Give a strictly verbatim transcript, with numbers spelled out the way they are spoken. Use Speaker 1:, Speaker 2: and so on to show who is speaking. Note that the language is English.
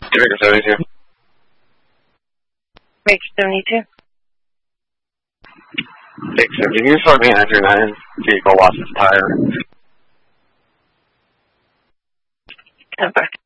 Speaker 1: Baker seventy-two.
Speaker 2: Baker seventy-two.
Speaker 1: Baker seventy-two. Can you start me after nine? Vehicle lost its tire.
Speaker 2: Okay.